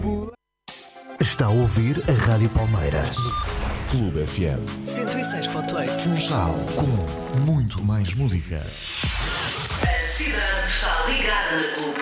Está a ouvir a Rádio Palmeiras. Clube FM 106.8. Funchal, com muito mais música. A cidade está ligada na Clube.